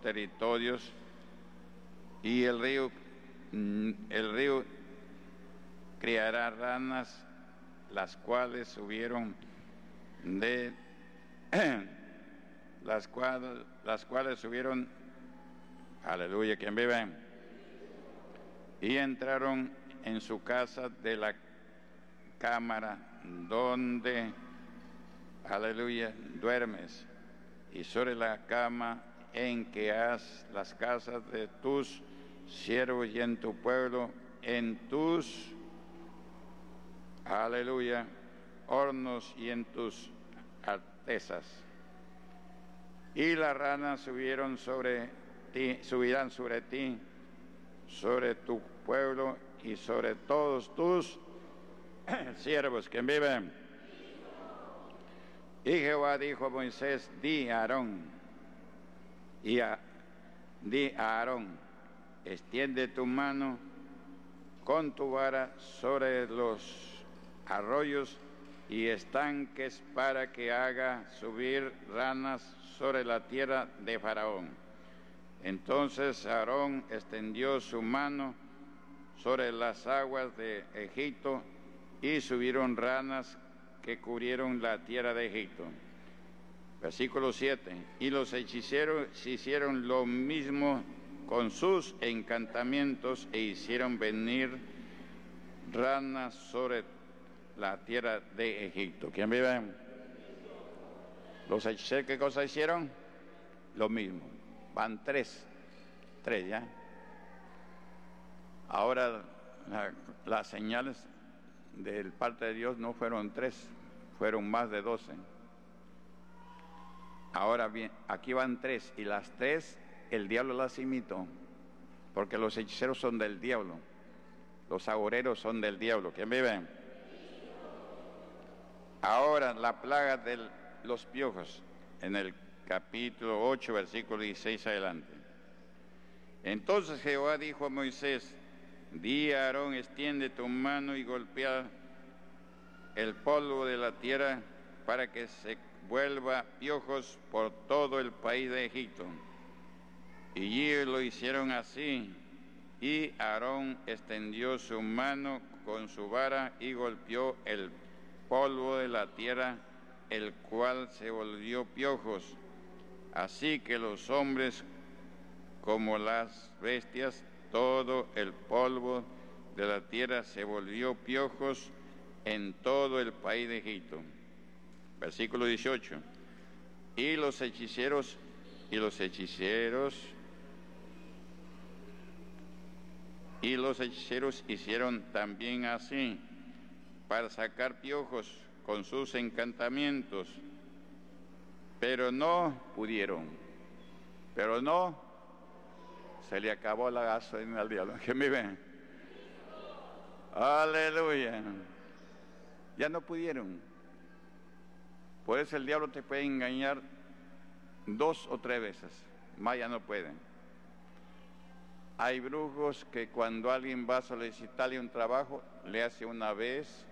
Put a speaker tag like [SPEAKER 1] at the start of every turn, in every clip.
[SPEAKER 1] territorios, y el río criará ranas, las cuales subieron las cuales subieron, aleluya, quien vive, y entraron en su casa de la cámara donde, aleluya, duermes, y sobre la cama en que has las casas de tus siervos y en tu pueblo, en tus, aleluya, hornos y en tus artesas. Y las ranas subirán sobre ti, sobre tu pueblo y sobre todos tus siervos que viven. Y Jehová dijo a Moisés: di a Aarón, extiende tu mano con tu vara sobre los arroyos y estanques para que haga subir ranas sobre la tierra de Faraón. Entonces Aarón extendió su mano sobre las aguas de Egipto y subieron ranas que cubrieron la tierra de Egipto. Versículo 7. Y los hechiceros hicieron lo mismo con sus encantamientos e hicieron venir ranas sobre la tierra de Egipto. ¿Quién vive? Los hechiceros, ¿qué cosa hicieron? Lo mismo. Van tres ya. Ahora las señales de parte de Dios no fueron 3, fueron más de 12. Ahora bien, aquí van 3, y las 3 el diablo las imitó, porque los hechiceros son del diablo, los agoreros son del diablo. ¿Quién vive? Ahora la plaga de los piojos, en el capítulo 8, versículo 16 adelante. Entonces Jehová dijo a Moisés: di a Aarón, extiende tu mano y golpea el polvo de la tierra para que se vuelva piojos por todo el país de Egipto. Y ellos lo hicieron así, y Aarón extendió su mano con su vara y golpeó el polvo de la tierra, el cual se volvió piojos. Así que los hombres como las bestias, todo el polvo de la tierra se volvió piojos en todo el país de Egipto. Versículo 18. Y los hechiceros hicieron también así, para sacar piojos con sus encantamientos, pero no pudieron. Se le acabó la gasolina al diablo. ¿Quién vive? Aleluya. Ya no pudieron. Por eso el diablo te puede engañar 2 o 3 veces, más ya no pueden. Hay brujos que cuando alguien va a solicitarle un trabajo, le hace una vez,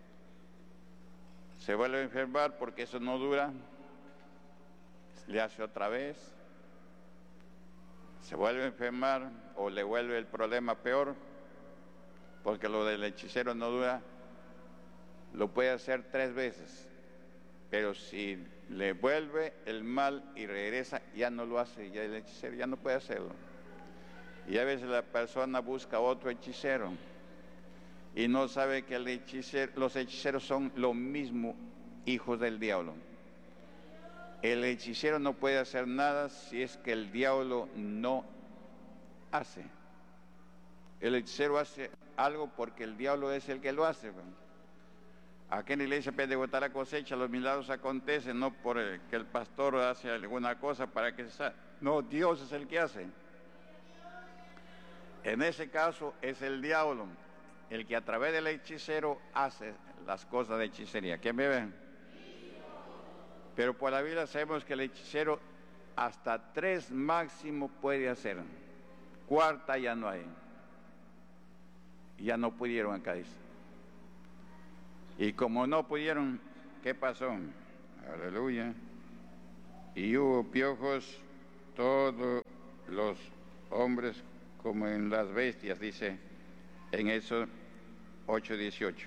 [SPEAKER 1] se vuelve a enfermar porque eso no dura, le hace otra vez, se vuelve a enfermar o le vuelve el problema peor, porque lo del hechicero no dura, lo puede hacer 3 veces, pero si le vuelve el mal y regresa, ya no lo hace, ya el hechicero ya no puede hacerlo. Y a veces la persona busca otro hechicero y no sabe que los hechiceros son lo mismo, hijos del diablo. El hechicero no puede hacer nada si es que el diablo no hace. El hechicero hace algo porque el diablo es el que lo hace. Aquí en la iglesia pentecostal la cosecha, los milagros acontecen no por que el pastor hace alguna cosa para que se salga. No, Dios es el que hace. En ese caso es el diablo el que a través del hechicero hace las cosas de hechicería. ¿Quién me ve? Pero por la Biblia sabemos que el hechicero hasta 3 máximo puede hacer. 4ª ya no hay. Ya no pudieron acá, dice. Y como no pudieron, ¿qué pasó? Aleluya. Y hubo piojos todo hombres como en las bestias, dice en eso 8:18.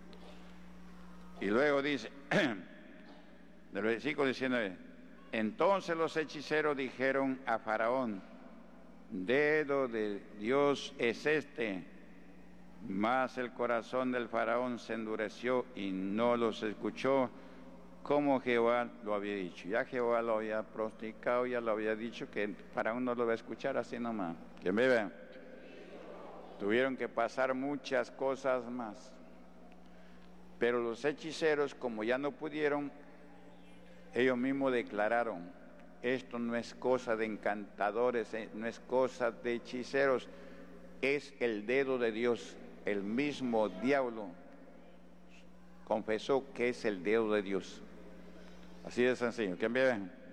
[SPEAKER 1] Y luego dice, del versículo 19, entonces los hechiceros dijeron a Faraón, dedo de Dios es este, mas el corazón del Faraón se endureció y no los escuchó como Jehová lo había dicho. Ya Jehová lo había pronosticado, ya lo había dicho que Faraón no lo va a escuchar así nomás. ¿Quién me ve? Tuvieron que pasar muchas cosas más. Pero los hechiceros, como ya no pudieron, ellos mismos declararon, esto no es cosa de encantadores, no es cosa de hechiceros, es el dedo de Dios. El mismo diablo confesó que es el dedo de Dios. Así de sencillo. ¿Quién ve?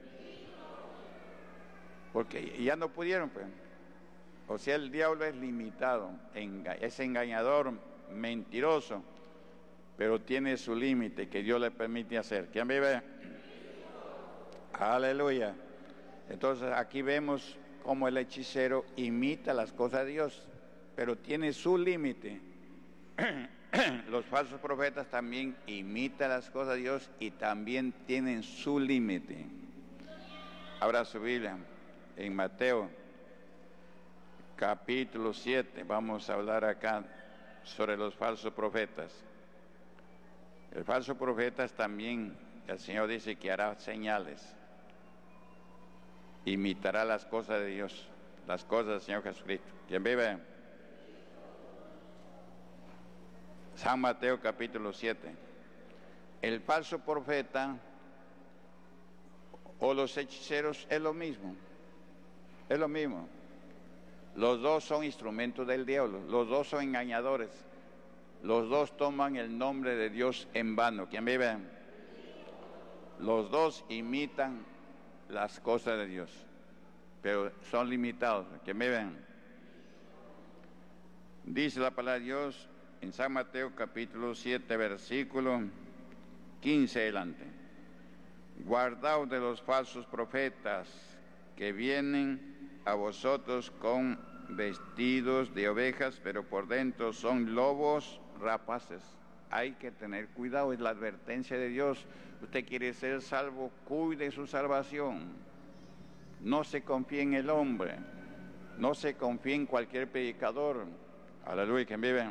[SPEAKER 1] Porque ya no pudieron, pues. O sea, el diablo es limitado, es engañador, mentiroso, pero tiene su límite que Dios le permite hacer. ¿Quién vive? Aleluya. Entonces aquí vemos cómo el hechicero imita las cosas de Dios, pero tiene su límite. Los falsos profetas también imitan las cosas de Dios y también tienen su límite. Abra su Biblia en Mateo capítulo 7. Vamos a hablar acá sobre los falsos profetas. El falso profeta también, el Señor dice que hará señales. Imitará las cosas de Dios, las cosas del Señor Jesucristo. ¿Quién vive? San Mateo capítulo 7. El falso profeta o los hechiceros es lo mismo. Es lo mismo. Los dos son instrumentos del diablo, los dos son engañadores. Los dos toman el nombre de Dios en vano. ¿Quién vive? Los dos imitan las cosas de Dios, pero son limitados. ¿Quién vive? Dice la palabra de Dios en San Mateo capítulo 7, versículo 15 adelante. Guardaos de los falsos profetas que vienen a vosotros con vestidos de ovejas, pero por dentro son lobos rapaces. Hay que tener cuidado, es la advertencia de Dios. Usted quiere ser salvo, cuide su salvación. No se confíe en el hombre, no se confíe en cualquier predicador. Aleluya, ¿quién vive?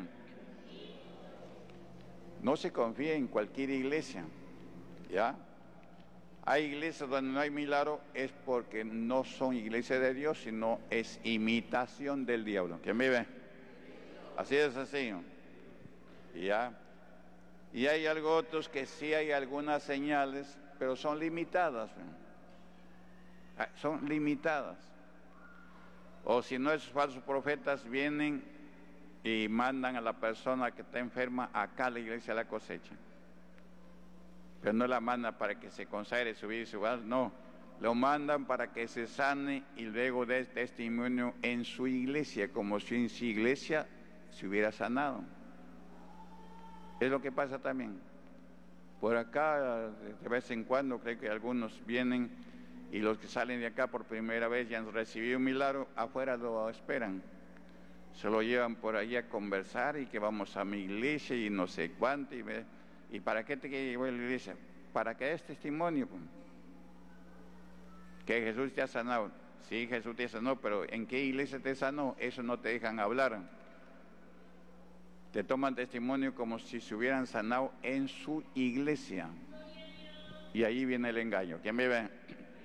[SPEAKER 1] No se confíe en cualquier iglesia, ¿ya? Hay iglesias donde no hay milagro, es porque no son iglesias de Dios, sino es imitación del diablo. ¿Quién vive? Así es sencillo. ¿Ya? Y hay algo otros que sí hay algunas señales, pero son limitadas. Son limitadas. O si no, esos falsos profetas vienen y mandan a la persona que está enferma acá a la iglesia de la cosecha. Pero no la mandan para que se consagre su vida y su alma, no. Lo mandan para que se sane y luego dé testimonio en su iglesia, como si en su iglesia se hubiera sanado. Es lo que pasa también. Por acá, de vez en cuando, creo que algunos vienen y los que salen de acá por primera vez ya han recibido un milagro, afuera lo esperan. Se lo llevan por ahí a conversar y que vamos a mi iglesia y no sé cuánto. ¿Y para qué te llevo a la iglesia? Para que des testimonio. Que Jesús te ha sanado. Sí, Jesús te sanó, pero ¿en qué iglesia te sanó? Eso no te dejan hablar. Te toman testimonio como si se hubieran sanado en su iglesia. Y ahí viene el engaño. ¿Quién me ve?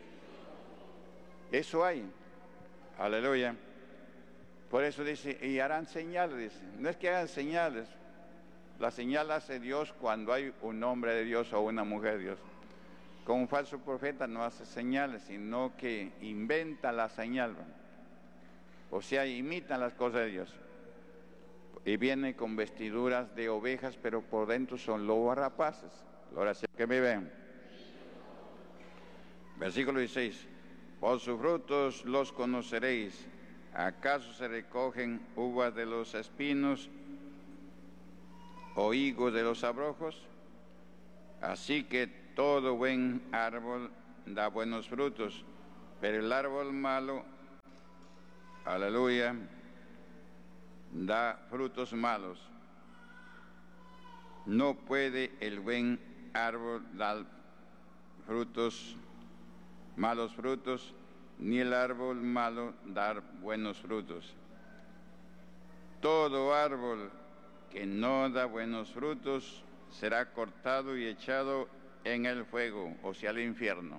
[SPEAKER 1] Eso hay. Aleluya. Por eso dice, y harán señales. Dice. No es que hagan señales. La señal hace Dios cuando hay un hombre de Dios o una mujer de Dios. Con un falso profeta no hace señales, sino que inventa la señal. O sea, imitan las cosas de Dios. Y viene con vestiduras de ovejas, pero por dentro son lobos rapaces. Ahora sí que me ven. Versículo 16. Por sus frutos los conoceréis. ¿Acaso se recogen uvas de los espinos o higos de los abrojos? Así que todo buen árbol da buenos frutos, pero el árbol malo aleluya, da frutos malos. No puede el buen árbol dar frutos, malos frutos, ni el árbol malo dar buenos frutos. Todo árbol que no da buenos frutos será cortado y echado en el fuego, o sea, al infierno.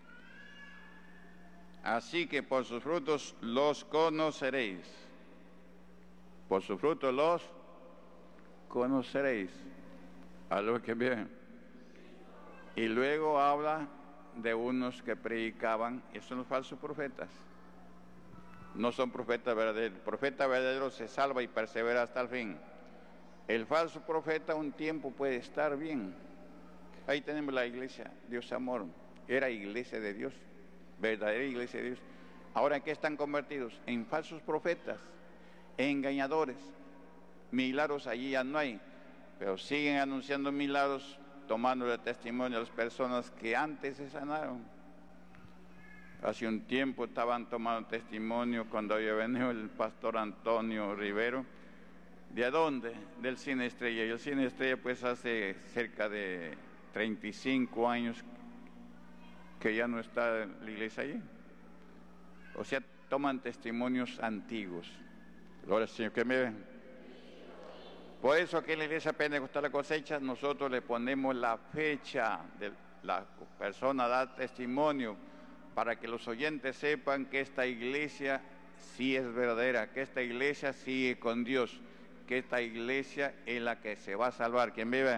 [SPEAKER 1] Así que por sus frutos los conoceréis. Por sus frutos los conoceréis. A lo que bien. Y luego habla de unos que predicaban, esos son los falsos profetas. No son profetas verdaderos. El profeta verdadero se salva y persevera hasta el fin. El falso profeta un tiempo puede estar bien. Ahí tenemos la iglesia, Dios amor. Era iglesia de Dios, verdadera iglesia de Dios. Ahora, ¿en qué están convertidos? En falsos profetas, engañadores. Milagros allí ya no hay, pero siguen anunciando milagros, tomando el testimonio de las personas que antes se sanaron. Hace un tiempo estaban tomando testimonio cuando había venido el pastor Antonio Rivero. ¿De dónde? Del Cine Estrella. Y el Cine Estrella pues hace cerca de 35 años que ya no está la iglesia allí. O sea, toman testimonios antiguos. Gloria al Señor, que me ven. Por eso aquí en la iglesia Pentecostal La Cosecha nosotros le ponemos la fecha de la persona da testimonio para que los oyentes sepan que esta iglesia sí es verdadera, que esta iglesia sigue con Dios, que esta iglesia es la que se va a salvar. ¿Quién vive?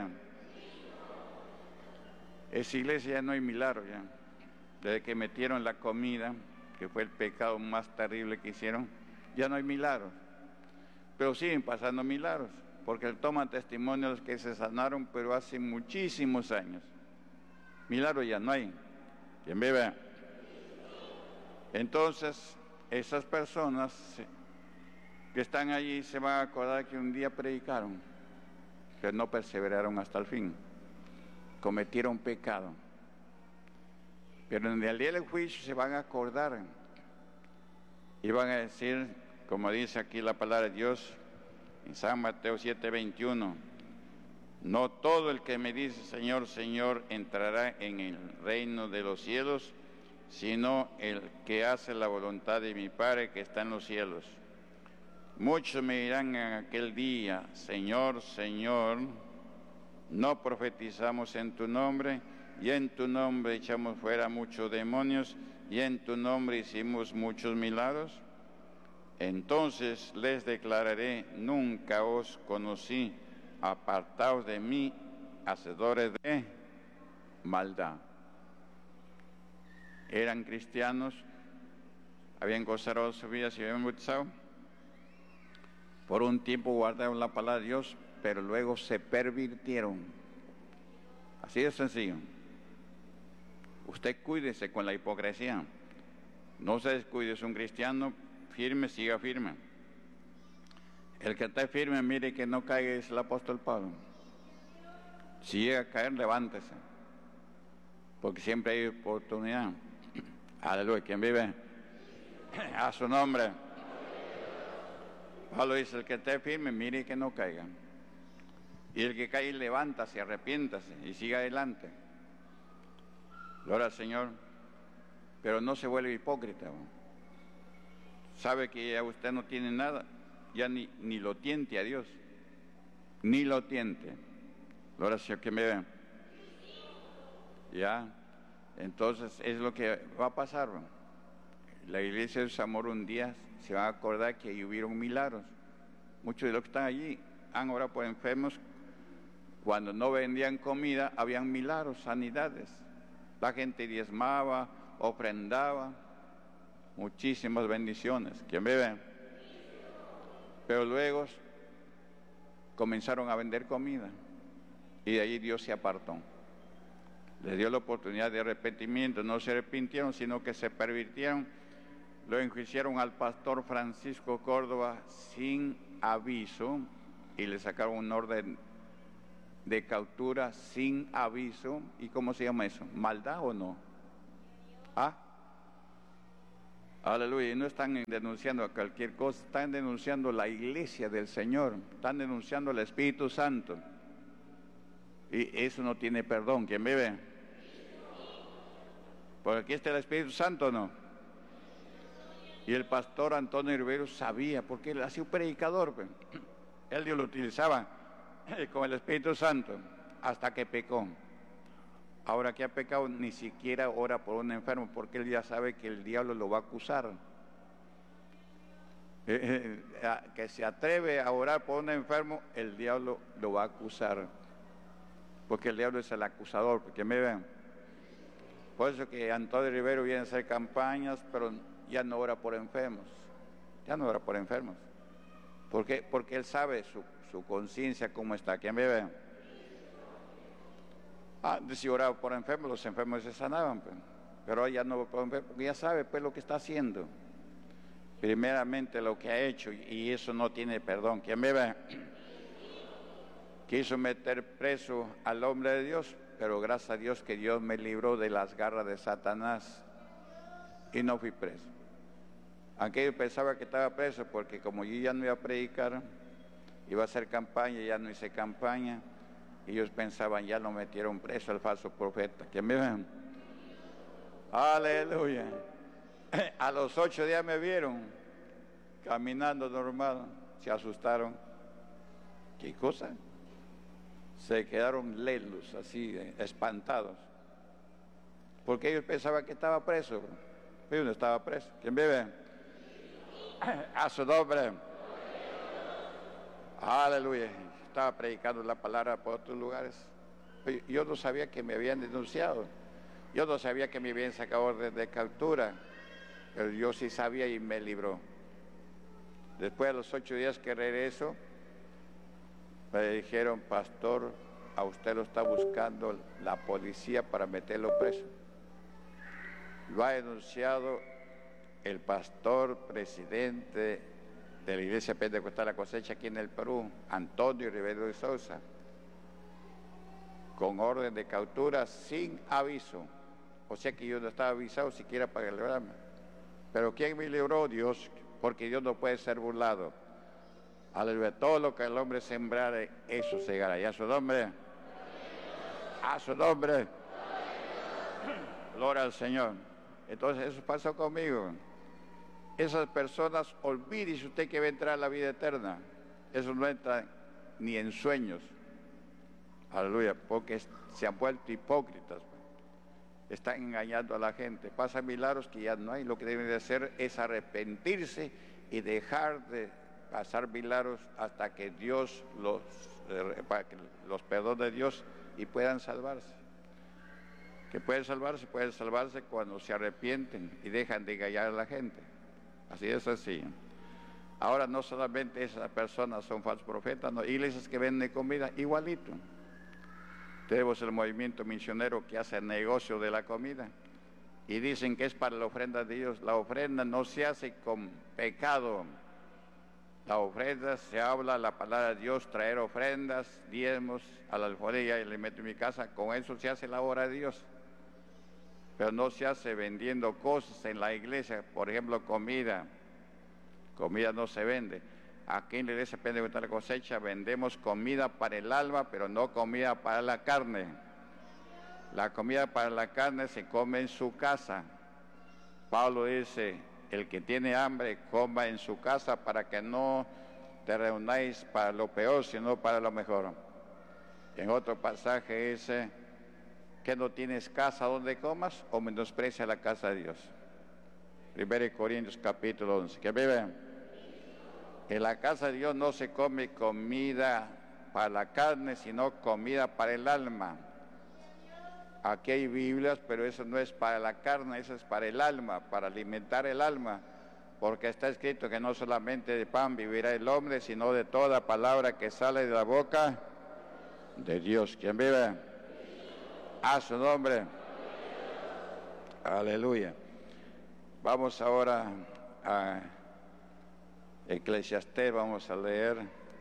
[SPEAKER 1] Esa iglesia ya no hay milagro ya. Desde que metieron la comida, que fue el pecado más terrible que hicieron, ya no hay milagros. Pero siguen pasando milagros, porque toman testimonio de los que se sanaron, pero hace muchísimos años. Milagros ya no hay. ¿Quién vive? Entonces, esas personas que están allí se van a acordar que un día predicaron, que no perseveraron hasta el fin, cometieron pecado. Pero en el día del juicio se van a acordar y van a decir, como dice aquí la palabra de Dios, en San Mateo 7:21, no todo el que me dice Señor, Señor entrará en el reino de los cielos, sino el que hace la voluntad de mi Padre que está en los cielos. Muchos me dirán en aquel día, Señor, Señor, no profetizamos en tu nombre, y en tu nombre echamos fuera muchos demonios, y en tu nombre hicimos muchos milagros. Entonces les declararé, nunca os conocí, apartaos de mí, hacedores de maldad. Eran cristianos, habían conservado su vida, se habían bautizado. Por un tiempo guardaron la palabra de Dios, pero luego se pervirtieron. Así de sencillo. Usted cuídese con la hipocresía. No se descuide, es un cristiano firme, siga firme. El que está firme, mire que no caiga, es el apóstol Pablo. Si llega a caer, levántese, porque siempre hay oportunidad. Aleluya, ¿quién vive? A su nombre. Pablo dice, el que esté firme, mire que no caiga. Y el que cae, levántase, arrepiéntase y siga adelante. Gloria al Señor. Pero no se vuelve hipócrita. Sabe que ya usted no tiene nada, ya ni lo tiente a Dios. Ni lo tiente. Gloria al Señor, que me ve. Ya. Entonces es lo que va a pasar. La iglesia de Zamora un día se va a acordar que ahí hubieron milagros. Muchos de los que están allí han orado por enfermos. Cuando no vendían comida, habían milagros, sanidades. La gente diezmaba, ofrendaba, muchísimas bendiciones. ¿Quién vive? Pero luego comenzaron a vender comida y de ahí Dios se apartó. Les dio la oportunidad de arrepentimiento, no se arrepintieron, sino que se pervirtieron. Lo enjuiciaron al pastor Francisco Córdoba sin aviso y le sacaron un orden de captura sin aviso. ¿Y cómo se llama eso? ¿Maldad o no? ¿Ah? Aleluya. Y no están denunciando cualquier cosa, están denunciando la iglesia del Señor, están denunciando el Espíritu Santo. Y eso no tiene perdón. ¿Quién vive? Porque aquí está el Espíritu Santo, ¿no? Y el pastor Antonio Rivero sabía, porque él ha sido predicador, pues. Él lo utilizaba con el Espíritu Santo hasta que pecó. Ahora que ha pecado, ni siquiera ora por un enfermo, porque él ya sabe que el diablo lo va a acusar. Que se atreve a orar por un enfermo, el diablo lo va a acusar. Porque el diablo es el acusador, porque me ven. Por eso que Antonio Rivero viene a hacer campañas, pero ya no ora por enfermos. Ya no ora por enfermos. ¿Por qué? Porque él sabe su conciencia cómo está. ¿Quién me ve? Si oraba por enfermos, los enfermos se sanaban, pues. Pero ya no por enfermos, porque ya sabe pues lo que está haciendo. Primeramente lo que ha hecho, y eso no tiene perdón. ¿Quién me ve? Quiso meter preso al hombre de Dios, pero gracias a Dios que Dios me libró de las garras de Satanás y no fui preso. Aunque yo pensaba que estaba preso, porque como yo ya no iba a predicar, iba a hacer campaña, ya no hice campaña, y ellos pensaban, ya lo metieron preso al falso profeta. ¿Quién me ven? Aleluya. A los 8 días me vieron caminando normal, se asustaron. ¿Qué cosa? Se quedaron lelos, así, espantados. Porque ellos pensaban que estaba preso, pero yo no estaba preso. ¿Quién vive? A su nombre. Aleluya. Estaba predicando la palabra por otros lugares. Yo no sabía que me habían denunciado. Yo no sabía que me habían sacado orden de captura. Pero yo sí sabía y me libró. Después de los 8 días que regreso, me dijeron, pastor, a usted lo está buscando la policía para meterlo preso. Lo ha denunciado el pastor presidente de la Iglesia Pentecostal La Cosecha aquí en el Perú, Antonio Rivero de Sousa, con orden de captura sin aviso. O sea que yo no estaba avisado siquiera para librarme. Pero ¿quién me libró? Dios, porque Dios no puede ser burlado. Aleluya, todo lo que el hombre sembrare, eso segará. Y a su nombre, a su nombre, gloria al Señor. Entonces eso pasó conmigo. Esas personas, olvídese usted que va a entrar a la vida eterna. Eso no entra ni en sueños. Aleluya, porque se han vuelto hipócritas. Están engañando a la gente. Pasan milagros que ya no hay. Lo que deben de hacer es arrepentirse y dejar de pasar milagros hasta que Dios para que los perdone Dios y puedan salvarse. Que pueden salvarse cuando se arrepienten y dejan de engañar a la gente. Así es así. Ahora no solamente esas personas son falsos profetas, no, iglesias que venden comida, igualito. Tenemos el movimiento misionero que hace negocio de la comida y dicen que es para la ofrenda de Dios. La ofrenda no se hace con pecado. La ofrenda se habla la palabra de Dios, traer ofrendas, diezmos a la alforilla y le meto en mi casa. Con eso se hace la obra de Dios. Pero no se hace vendiendo cosas en la iglesia, por ejemplo, comida. Comida no se vende. Aquí en la Iglesia Pentecostal La Cosecha vendemos comida para el alma, pero no comida para la carne. La comida para la carne se come en su casa. Pablo dice, el que tiene hambre, coma en su casa para que no te reunáis para lo peor, sino para lo mejor. En otro pasaje dice, que no tienes casa donde comas o menosprecia la casa de Dios. 1 Corintios capítulo 11. ¿Qué vive? En la casa de Dios no se come comida para la carne, sino comida para el alma. Aquí hay Biblias, pero eso no es para la carne, eso es para el alma, para alimentar el alma. Porque está escrito que no solamente de pan vivirá el hombre, sino de toda palabra que sale de la boca de Dios. ¿Quién vive? A su nombre. Aleluya. Vamos ahora a Eclesiastés, vamos a leer,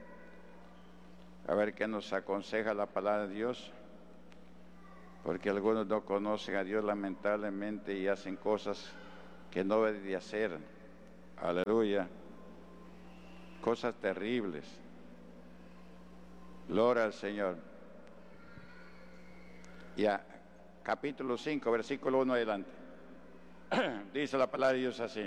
[SPEAKER 1] a ver qué nos aconseja la palabra de Dios, porque algunos no conocen a Dios lamentablemente y hacen cosas que no debe de hacer. Aleluya. Cosas terribles. Gloria al Señor. Ya, capítulo 5, versículo 1 adelante. Dice la palabra de Dios así: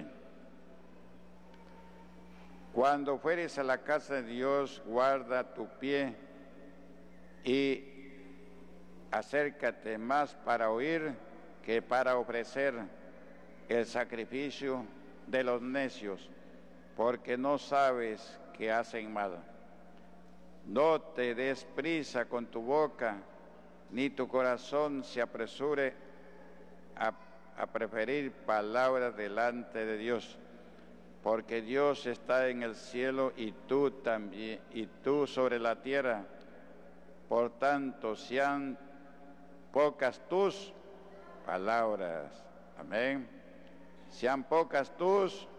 [SPEAKER 1] cuando fueres a la casa de Dios, guarda tu pie y acércate más para oír que para ofrecer el sacrificio de los necios, porque no sabes que hacen mal. No te des prisa con tu boca, ni tu corazón se apresure a preferir palabras delante de Dios, porque Dios está en el cielo y tú también, y tú sobre la tierra. Por tanto, sean pocas tus palabras. Amén. Sean pocas tus.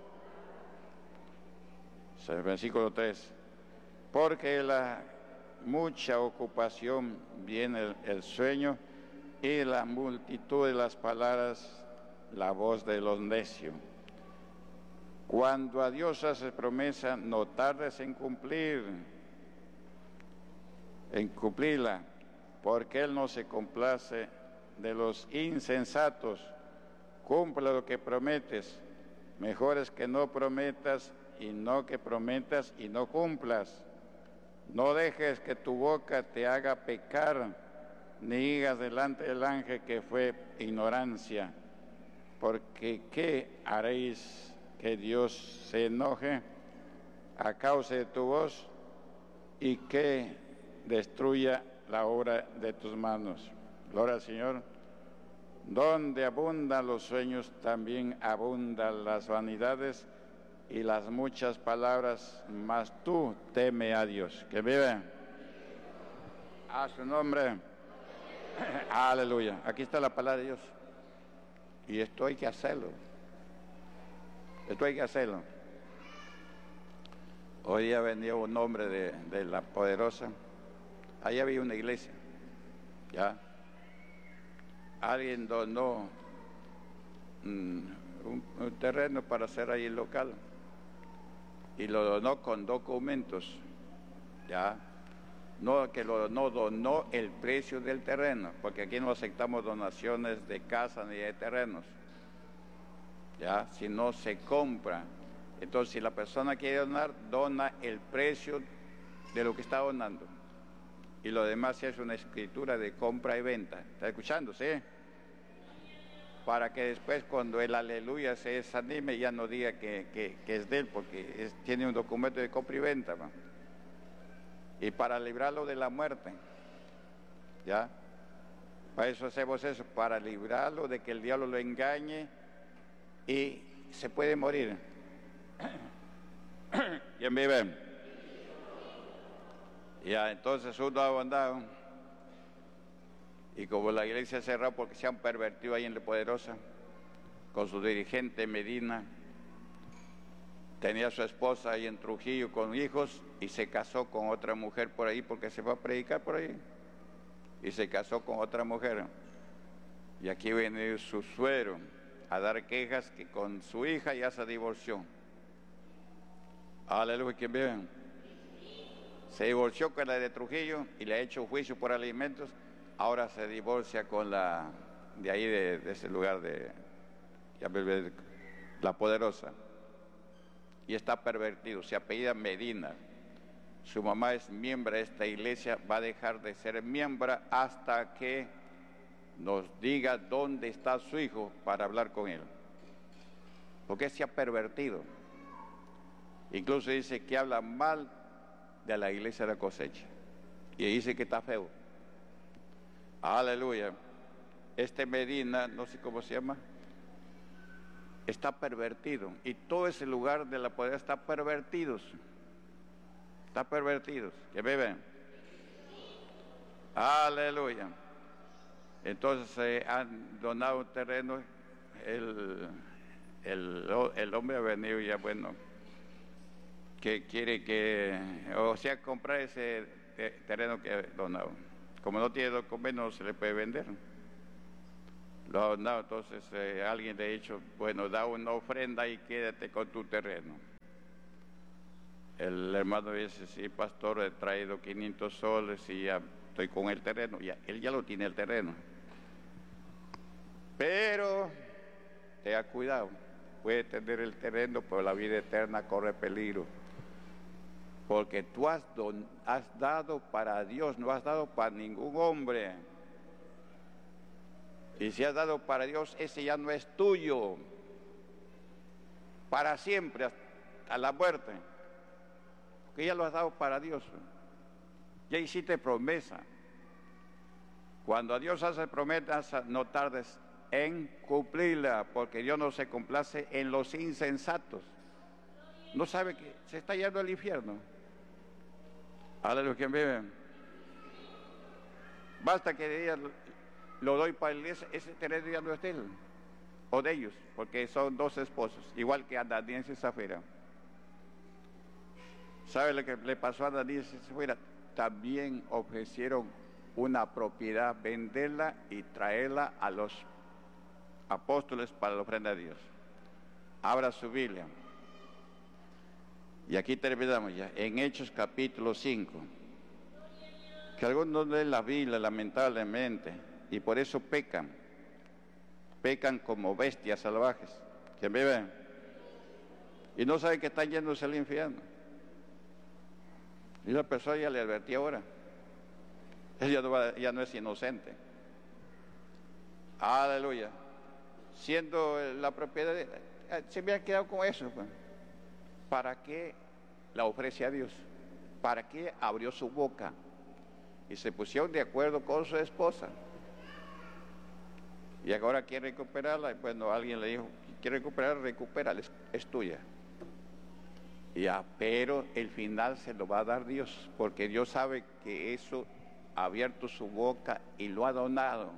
[SPEAKER 1] Versículo 3. Porque la mucha ocupación viene el sueño, y la multitud de las palabras la voz de los necios. Cuando a Dios haces promesa, no tardes en cumplirla, porque Él no se complace de los insensatos. Cumple lo que prometes. Mejor es que no prometas y no que prometas y no cumplas. No dejes que tu boca te haga pecar, ni digas delante del ángel que fue ignorancia, porque ¿qué haréis que Dios se enoje a causa de tu voz y que destruya la obra de tus manos? Gloria al Señor. Donde abundan los sueños, también abundan las vanidades y las muchas palabras, mas tú teme a Dios. Que vive a su nombre. Aleluya. Aquí está la palabra de Dios. Y esto hay que hacerlo. Esto hay que hacerlo. Hoy día venía un hombre de La Poderosa. Ahí había una iglesia. ¿Ya? Alguien donó un terreno para hacer ahí el local. Y lo donó con documentos. ¿Ya? No que no donó el precio del terreno, porque aquí no aceptamos donaciones de casa ni de terrenos, ya, si no se compra. Entonces, si la persona quiere donar, dona el precio de lo que está donando, y lo demás es una escritura de compra y venta. ¿Está escuchando? ¿Sí? Para que después, cuando el aleluya se desanime, ya no diga que es de él, porque tiene un documento de compra y venta, ¿no? Y para librarlo de la muerte, ¿ya? Para eso hacemos eso, para librarlo de que el diablo lo engañe y se puede morir. ¿Quién vive? Ya, entonces uno ha abandonado, y como la iglesia cerró porque se han pervertido ahí en La Poderosa, con su dirigente Medina, tenía a su esposa ahí en Trujillo con hijos y se casó con otra mujer por ahí porque se va a predicar por ahí. Y se casó con otra mujer. Y aquí viene su suegro a dar quejas que con su hija ya se divorció. Aleluya, ¿quién vive? Se divorció con la de Trujillo y le ha hecho juicio por alimentos. Ahora se divorcia con la de ahí, de ese lugar de La Poderosa. Y está pervertido, se apellida Medina. Su mamá es miembro de esta iglesia, va a dejar de ser miembro hasta que nos diga dónde está su hijo para hablar con él. Porque se ha pervertido. Incluso dice que habla mal de la iglesia de la Cosecha. Y dice que está feo. Aleluya. Este Medina, no sé cómo se llama, está pervertido, y todo ese lugar de La Poderosa está pervertidos. Está pervertidos. ¿Que beben? Aleluya. Entonces han donado un terreno. El hombre ha venido ya, bueno, que quiere comprar ese terreno que ha donado. Como no tiene documento, no se le puede vender. No, entonces alguien le ha dicho, bueno, da una ofrenda y quédate con tu terreno. El hermano dice, sí, pastor, he traído 500 soles y ya estoy con el terreno. Él ya lo tiene el terreno. Pero tenga cuidado, puede tener el terreno, pero la vida eterna corre peligro. Porque tú has dado para Dios, no has dado para ningún hombre. Y si has dado para Dios, ese ya no es tuyo. Para siempre, hasta la muerte. Porque ya lo has dado para Dios. Ya hiciste promesa. Cuando a Dios hace promesas, no tardes en cumplirla, porque Dios no se complace en los insensatos. No sabe que se está yendo al infierno. Aleluya, ¿quién vive? Basta que diga, lo doy para la iglesia, ese terreno ya no es de él, o de ellos, porque son dos esposos, igual que Ananías y Zafira. ¿Sabe lo que le pasó a Ananías y Zafira? También ofrecieron una propiedad, venderla y traerla a los apóstoles para la ofrenda a Dios. Abra su Biblia. Y aquí terminamos ya, en Hechos capítulo 5. Que algunos no leen la Biblia, lamentablemente, y por eso pecan. Pecan como bestias salvajes. ¿Quién vive? Y no saben que están yéndose al infierno. Y la persona ya le advertí ahora. Él ya no es inocente. Aleluya. Siendo la propiedad, se me ha quedado con eso. Pues. ¿Para qué la ofrece a Dios? ¿Para qué abrió su boca? Y se pusieron de acuerdo con su esposa. Y ahora quiere recuperarla. Bueno, alguien le dijo, quiere recuperarla, recupérala, es tuya. Ya, pero el final se lo va a dar Dios, porque Dios sabe que eso ha abierto su boca y lo ha donado.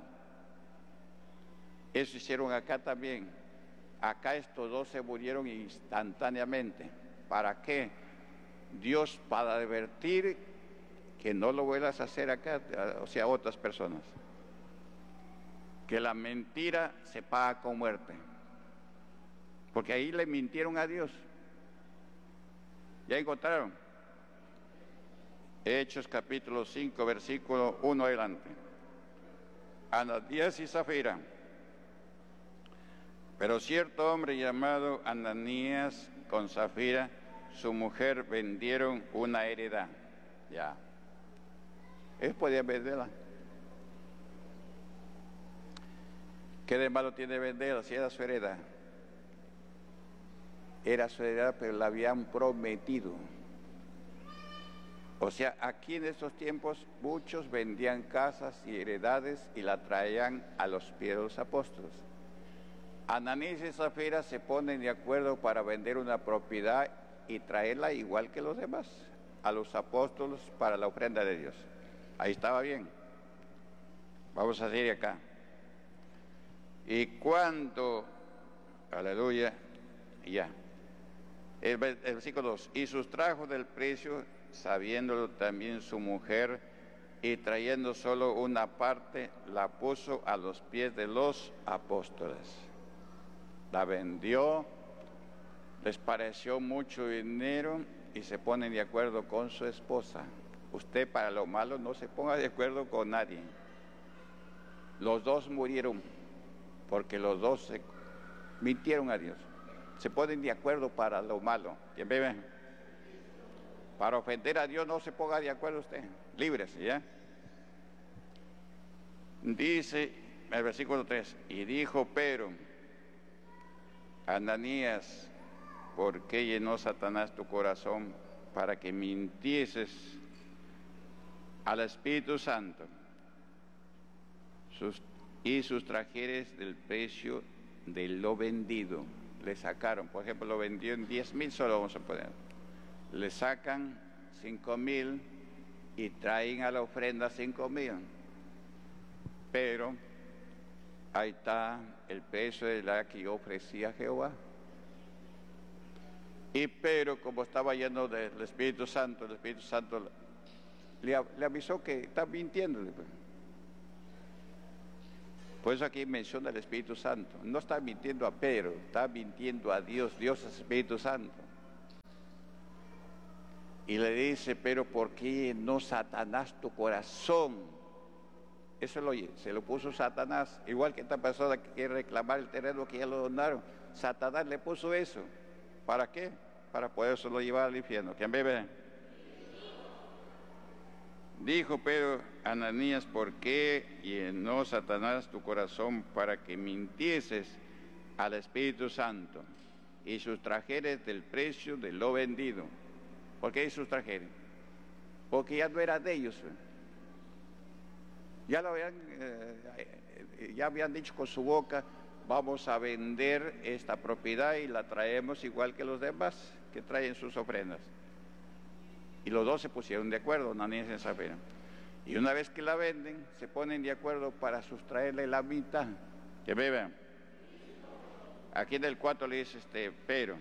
[SPEAKER 1] Eso hicieron acá también. Acá estos dos se murieron instantáneamente. ¿Para qué? Dios para advertir que no lo vuelvas a hacer acá, o sea, a otras personas. Que la mentira se paga con muerte. Porque ahí le mintieron a Dios. ¿Ya encontraron? Hechos capítulo 5, versículo 1 adelante. Ananías y Zafira. Pero cierto hombre llamado Ananías con Zafira, su mujer, vendieron una heredad. Ya. Ellos podían venderla. ¿Qué de malo tiene venderla si era su heredad? Era su heredad, pero la habían prometido. O sea, aquí en estos tiempos muchos vendían casas y heredades y la traían a los pies de los apóstoles. Ananías y Zafira se ponen de acuerdo para vender una propiedad y traerla igual que los demás a los apóstoles para la ofrenda de Dios. Ahí estaba bien. Vamos a seguir acá. Y cuando, aleluya, ya. El versículo 2, y sustrajo del precio, sabiéndolo también su mujer, y trayendo solo una parte, la puso a los pies de los apóstoles. La vendió, les pareció mucho dinero y se ponen de acuerdo con su esposa. Usted para lo malo no se ponga de acuerdo con nadie. Los dos murieron porque los dos se mintieron a Dios. Se ponen de acuerdo para lo malo. ¿Quién bebe? Para ofender a Dios no se ponga de acuerdo usted. Líbrese, ¿ya? Dice el versículo 3, y dijo Pedro, Ananías, ¿por qué llenó Satanás tu corazón para que mintieses al Espíritu Santo y sustrajeres del precio de lo vendido? Le sacaron, por ejemplo, lo vendió en 10,000, solo vamos a poner. Le sacan 5,000 y traen a la ofrenda 5,000. Pero ahí está el precio de la que yo ofrecía a Jehová. Y pero como estaba lleno del Espíritu Santo, el Espíritu Santo le avisó que está mintiéndole. Por eso aquí menciona el Espíritu Santo. No está mintiendo a Pedro, está mintiendo a Dios. Dios es Espíritu Santo. Y le dice, pero ¿por qué no Satanás tu corazón? Eso se lo puso Satanás. Igual que esta persona que quiere reclamar el terreno que ya lo donaron. Satanás le puso eso. ¿Para qué? Para podérselo llevar al infierno. ¿Quién bebe? Dijo Pedro, Ananías, ¿por qué llenó Satanás tu corazón para que mintieses al Espíritu Santo y sustrajeres del precio de lo vendido? ¿Por qué sustrajeres? Porque ya no era de ellos. Ya habían dicho con su boca, vamos a vender esta propiedad y la traemos igual que los demás que traen sus ofrendas. Y los dos se pusieron de acuerdo, Ananías y Zafira. Y una vez que la venden, se ponen de acuerdo para sustraerle la mitad. Que vean. Aquí en el 4 le dice pero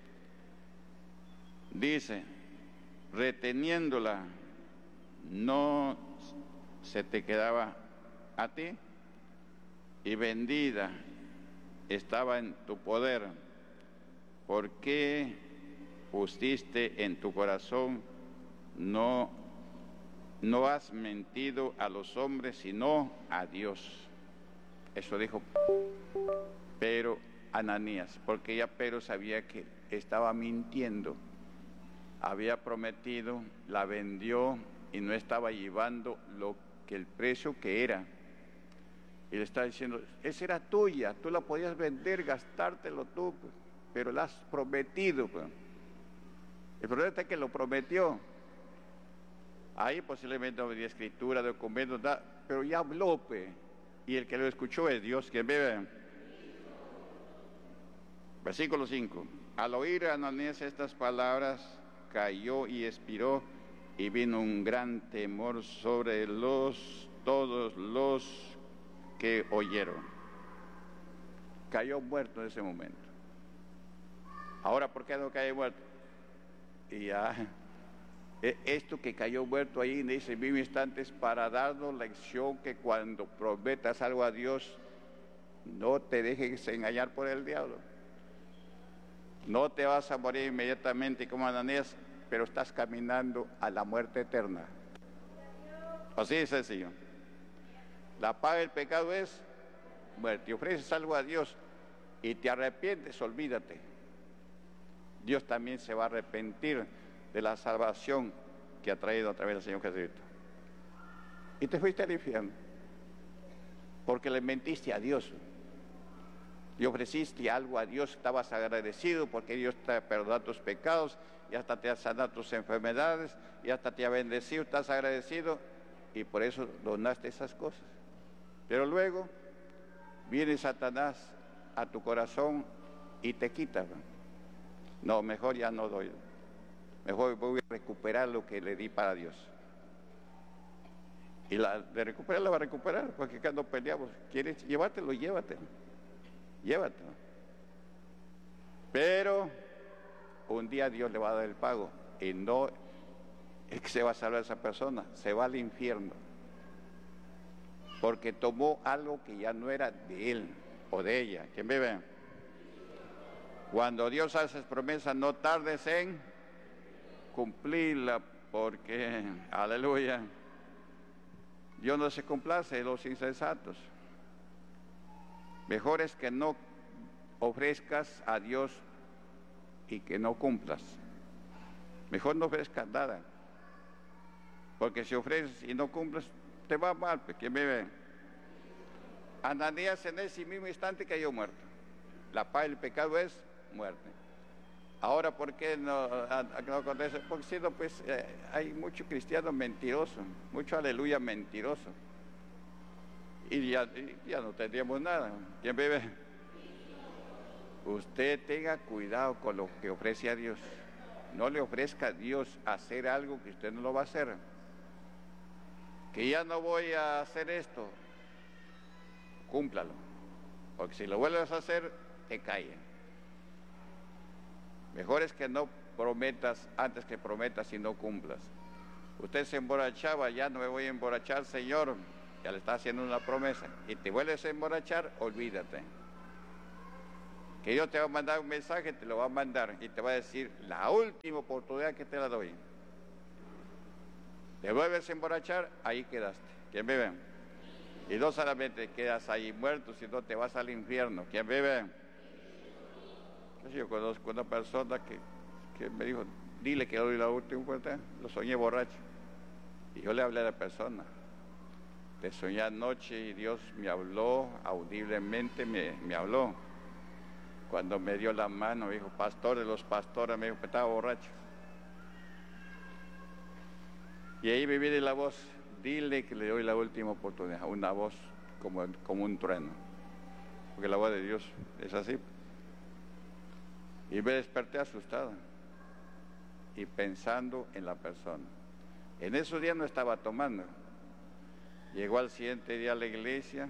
[SPEAKER 1] dice, reteniéndola, no se te quedaba a ti, y vendida estaba en tu poder. ¿Por qué pusiste en tu corazón? No has mentido a los hombres, sino a Dios. Eso dijo Pedro Ananías, porque ya Pedro sabía que estaba mintiendo. Había prometido, la vendió y no estaba llevando el precio que era. Y le está diciendo, esa era tuya, tú la podías vender, gastártelo tú, pero la has prometido. El problema es que lo prometió. Ahí posiblemente no había escritura, documentos, pero ya habló, y el que lo escuchó es Dios, quien bebe. Versículo 5. Al oír Ananías estas palabras, cayó y expiró, y vino un gran temor sobre todos los que oyeron. Cayó muerto en ese momento. Ahora, ¿por qué no cayó muerto? Y ya, esto que cayó muerto ahí en ese mismo instante es para darnos lección que cuando prometas algo a Dios, no te dejes engañar por el diablo. No te vas a morir inmediatamente como Ananías, pero estás caminando a la muerte eterna. Así de sencillo. La paga del pecado es muerte. Ofreces algo a Dios y te arrepientes, olvídate. Dios también se va a arrepentir de la salvación que ha traído a través del Señor Jesucristo. Y te fuiste al infierno porque le mentiste a Dios. Y ofreciste algo a Dios, estabas agradecido porque Dios te ha perdonado tus pecados y hasta te ha sanado tus enfermedades y hasta te ha bendecido, estás agradecido y por eso donaste esas cosas. Pero luego viene Satanás a tu corazón y te quita. No, mejor ya no doy. Mejor voy a recuperar lo que le di para Dios. Y de recuperar la va a recuperar, porque cuando peleamos, ¿quieres llevártelo? Llévatelo. Llévatelo. Pero un día Dios le va a dar el pago y no es que se va a salvar esa persona, se va al infierno. Porque tomó algo que ya no era de él o de ella. ¿Quién me ve? Cuando Dios hace promesa, no tardes en cumplirla, porque, aleluya, Dios no se complace de los insensatos. Mejor es que no ofrezcas a Dios y que no cumplas. Mejor no ofrezcas nada, porque si ofreces y no cumples, te va mal. ¿Quién me ve? Ananías en ese mismo instante cayó muerto. La paga del pecado es muerte. Ahora, ¿por qué no acontece? Porque si no, pues hay mucho cristiano mentiroso, mucho aleluya mentiroso. Y ya no tendríamos nada. ¿Quién vive? Usted tenga cuidado con lo que ofrece a Dios. No le ofrezca a Dios hacer algo que usted no lo va a hacer. Que ya no voy a hacer esto. Cúmplalo. Porque si lo vuelves a hacer, te cae. Mejor es que no prometas antes que prometas y no cumplas. Usted se emborrachaba, ya no me voy a emborrachar, Señor. ya le estás haciendo una promesa, y te vuelves a emborrachar, olvídate. Que Dios te va a mandar un mensaje, te lo va a mandar, y te va a decir, la última oportunidad que te la doy. Te vuelves a emborrachar, ahí quedaste. ¿Quién vive? Y no solamente quedas ahí muerto, sino te vas al infierno. ¿Quién vive? Yo conozco una persona que me dijo, dile que doy la última oportunidad. Lo soñé borracho. Y yo le hablé a la persona. Te soñé anoche y Dios me habló, audiblemente me habló. Cuando me dio la mano, me dijo, pastor de los pastores, me dijo que estaba borracho. Y ahí me viene la voz, dile que le doy la última oportunidad. Una voz como un trueno. Porque la voz de Dios es así. Y me desperté asustado y pensando en la persona. En esos días no estaba tomando. Llegó al siguiente día a la iglesia,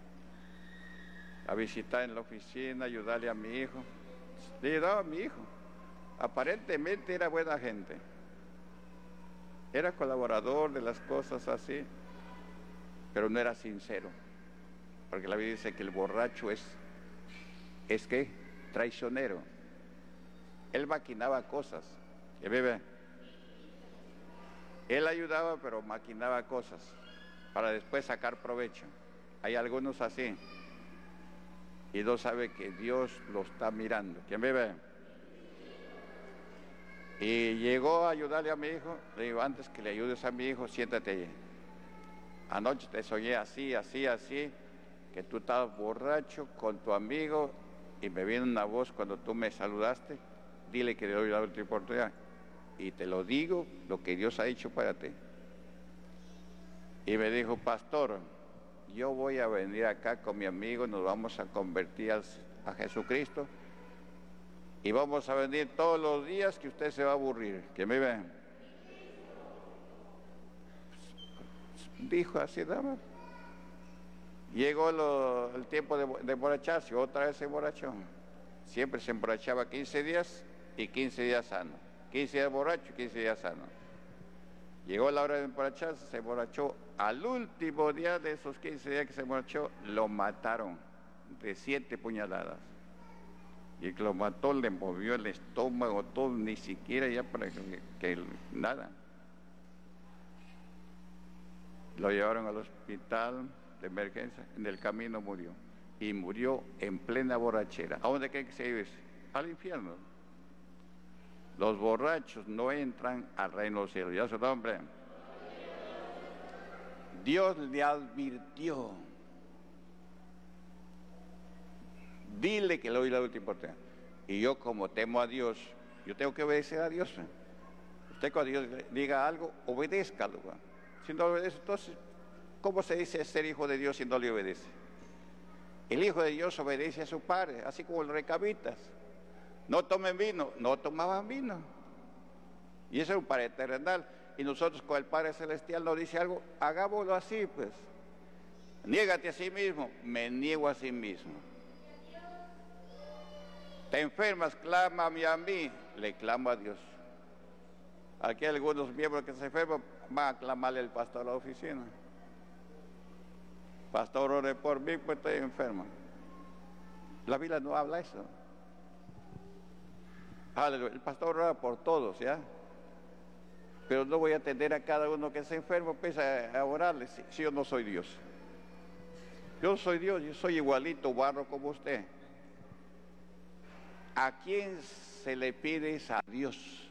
[SPEAKER 1] a visitar en la oficina, ayudarle a mi hijo. Le ayudaba a mi hijo. Aparentemente era buena gente. Era colaborador de las cosas así, pero no era sincero. Porque la Biblia dice que el borracho es ¿qué? Traicionero. Él maquinaba cosas. ¿Qué bebe? Él ayudaba, pero maquinaba cosas para después sacar provecho. Hay algunos así. Y no sabe que Dios lo está mirando. ¿Quién vive? Y llegó a ayudarle a mi hijo. Le digo, antes que le ayudes a mi hijo, siéntate allí. Anoche te soñé así, que tú estabas borracho con tu amigo y me vino una voz cuando tú me saludaste. Dile que le doy la última oportunidad. Y te lo digo, lo que Dios ha hecho para ti. Y me dijo, pastor, yo voy a venir acá con mi amigo, nos vamos a convertir a Jesucristo y vamos a venir todos los días que usted se va a aburrir. ¿Quién me ve? Dijo así, nada más. Llegó el tiempo de emborracharse, otra vez se emborrachó. Siempre se emborrachaba 15 días y 15 días sano. 15 días borracho y 15 días sano. Llegó la hora de emborracharse, se emborrachó. Al último día de esos 15 días que se emborrachó, lo mataron de 7 puñaladas. Y el que lo mató le movió el estómago, todo, ni siquiera ya para que nada. Lo llevaron al hospital de emergencia, en el camino murió. Y murió en plena borrachera. ¿A dónde creen que se iba? Al infierno. Los borrachos no entran al reino de los cielos. ¿Ya su nombre? Dios le advirtió. Dile que le doy la última oportunidad. Y yo, como temo a Dios, yo tengo que obedecer a Dios. Usted cuando Dios diga algo, obedézcalo. Si no obedece, entonces, ¿cómo se dice ser hijo de Dios si no le obedece? El hijo de Dios obedece a su padre, así como los recabitas. No tomen vino, no tomaban vino. Y ese es un Padre terrenal. Y nosotros con el Padre Celestial nos dice algo, hagámoslo así, pues. Niégate a sí mismo, me niego a sí mismo. Te enfermas, clámame a mí, le clamo a Dios. Aquí hay algunos miembros que se enferman, van a clamarle al pastor a la oficina. Pastor, ore por mí, pues estoy enfermo. La Biblia no habla eso. Aleluya. El pastor ora por todos, ¿ya? Pero no voy a atender a cada uno que se enferma, pues a orarle, si yo no soy Dios. Yo soy Dios, yo soy igualito, barro como usted. ¿A quién se le pide es a Dios?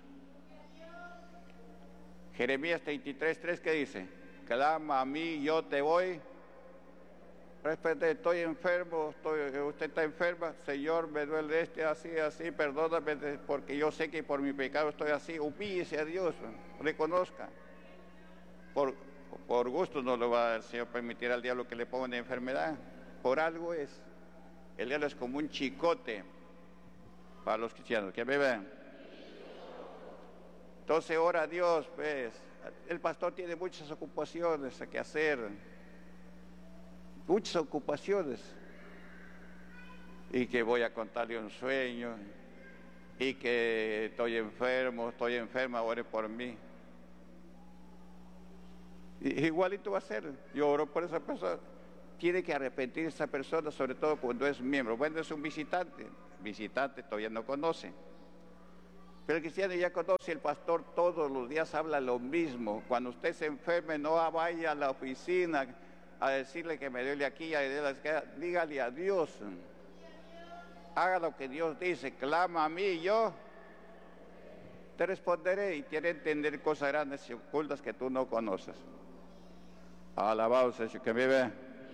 [SPEAKER 1] Jeremías 33:3, ¿qué dice? Clama a mí, yo te voy. Estoy enfermo, usted está enferma, Señor, me duele así, perdóname, porque yo sé que por mi pecado estoy así. Humíllese a Dios, reconozca. Por gusto no lo va el Señor permitir al diablo que le ponga una enfermedad. Por algo es. El diablo es como un chicote para los cristianos. ¿Qué me ven? Entonces ora a Dios, pues. El pastor tiene muchas ocupaciones que hacer. Muchas ocupaciones, y que voy a contarle un sueño, y que estoy enferma, ore por mí. Igualito va a ser. Yo oro por esa persona. Tiene que arrepentir esa persona, sobre todo cuando es miembro. Bueno, es un visitante. Visitante todavía no conoce. Pero el cristiano ya conoce, el pastor todos los días habla lo mismo. Cuando usted se enferme, no vaya a la oficina a decirle que me duele aquí, dígale a Dios. Haga lo que Dios dice, clama a mí y yo te responderé, y quiere entender cosas grandes y ocultas que tú no conoces. Alabado sea el que vive.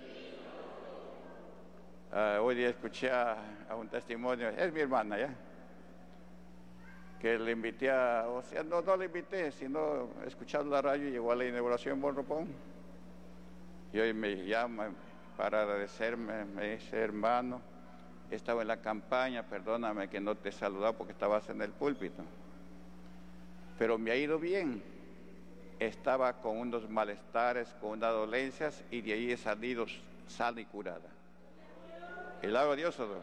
[SPEAKER 1] Hoy día escuché a un testimonio, es mi hermana ya, que le invité o sea, no le invité, sino escuchando la radio, llegó a la inauguración en Bonropón, y hoy me llama para agradecerme, me dice: hermano, estaba en la campaña, perdóname que no te he saludado porque estabas en el púlpito, pero me ha ido bien. Estaba con unos malestares, con unas dolencias, y de ahí he salido sana y curada. El agua de Dios, ¿o no?